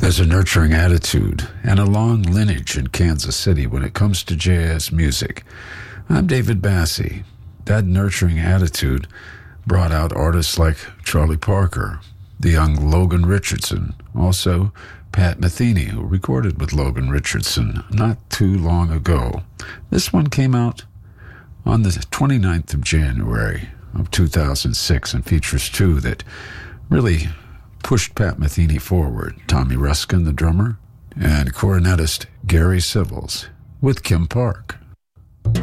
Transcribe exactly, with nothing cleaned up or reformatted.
There's a nurturing attitude and a long lineage in Kansas City when it comes to jazz music. I'm David Bassie. That nurturing attitude brought out artists like Charlie Parker, the young Logan Richardson, also Pat Metheny, who recorded with Logan Richardson not too long ago. This one came out on the twenty-ninth of January of two thousand six and features two that really pushed Pat Metheny forward. Tommy Ruskin, the drummer, and cornetist Gary Civils with Kim Park.